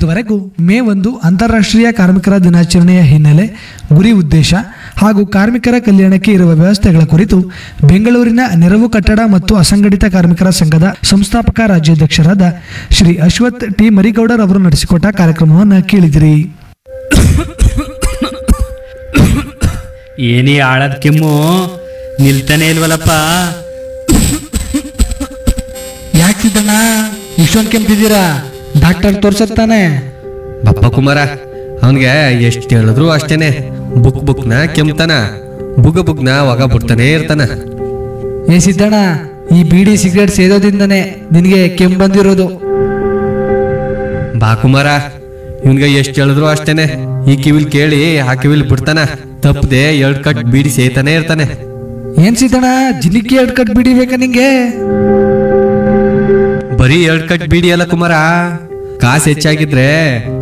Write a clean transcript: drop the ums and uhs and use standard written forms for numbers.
ಇದುವರೆಗೂ ಮೇ 1 ಅಂತಾರಾಷ್ಟ್ರೀಯ ಕಾರ್ಮಿಕರ ದಿನಾಚರಣೆಯ ಹಿನ್ನೆಲೆ, ಗುರಿ ಉದ್ದೇಶ ಹಾಗೂ ಕಾರ್ಮಿಕರ ಕಲ್ಯಾಣಕ್ಕೆ ಇರುವ ವ್ಯವಸ್ಥೆಗಳ ಕುರಿತು ಬೆಂಗಳೂರಿನ ನೆರವು ಕಟ್ಟಡ ಮತ್ತು ಅಸಂಘಟಿತ ಕಾರ್ಮಿಕರ ಸಂಘದ ಸಂಸ್ಥಾಪಕ ರಾಜ್ಯಾಧ್ಯಕ್ಷರಾದ ಶ್ರೀ ಅಶ್ವಥ್ ಟಿ ಮರಿಗೌಡರ್ ಅವರು ನಡೆಸಿಕೊಟ್ಟ ಕಾರ್ಯಕ್ರಮವನ್ನು ಕೇಳಿದಿರಿ. ಏನೇ ಆಳದ ಕೆಮ್ಮು ನಿಲ್ತಾನೆ ಇಲ್ವಲ್ಲಪ್ಪ. ಯಾಕಿದ್ದಣ್ಣ ಇಷ್ಟೊಂದು ಕೆಮ್ತಿದ್ದೀರಾ? ಡಾಕ್ಟರ್ ತೋರ್ಸತ್ತಾನೆ. ಬಪ್ಪ ಕುಮಾರ, ಅವನ್ಗೆ ಎಷ್ಟು ಹೇಳಿದ್ರು ಅಷ್ಟೇನೆ. ಬುಕ್ನ ಕೆಮ್ತಾನ, ಬುಗ್ನ ಒಗ ಬಿಡ್ತಾನೆ ಇರ್ತಾನ. ಏ ಸಿದ್ದಣ್ಣ, ಈ ಬೀಡಿ ಸಿಗರೇಟ್ ಸೇದೋದಿಂದನೇ ನಿನಗೆ ಕೆಮ್ಮು ಬಂದಿರೋದು. ಬಾ ಕುಮಾರ, ಇವನ್ಗೆ ಎಷ್ಟು ಹೇಳಿದ್ರು ಅಷ್ಟೇನೆ. ಈ ಕಿವಿಲ್ ಕೇಳಿ ಆ ಕಿವಿಲ್ ಬಿಡ್ತಾನ, ತಪ್ಪದೆ 2 ಕಟ್ ಬೀಡಿ ಸೇತಾನೆ ಇರ್ತಾನೆ. ಏನ್ ಸಿದ್ದಣ್ಣ, ಜಿಲಿಕಿ 2 ಕಟ್ ಬೀಡಿ ಬೇಕಾ ನಿಂಗೆ? ಬರೀ 2 ಕಟ್ ಬೀಡಿ ಅಲ್ಲ ಕುಮಾರ, ಕಾಸು ಹೆಚ್ಚಾಗಿದ್ರೆ